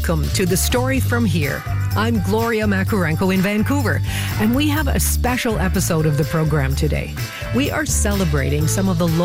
Welcome to The Story From Here. I'm Gloria Makarenko in Vancouver, and we have a special episode of the program today. We are celebrating some of the